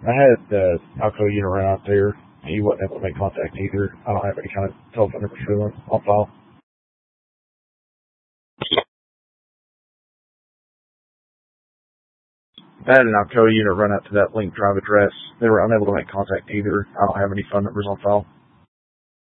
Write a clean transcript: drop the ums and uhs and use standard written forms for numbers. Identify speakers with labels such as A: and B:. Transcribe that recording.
A: I had the Alco unit run out there. He wasn't able to make contact either. I don't have any kind of telephone number for him on file. I had an Alcoa unit run out to that link drive address. They were unable to make contact either. I don't have any phone numbers on file.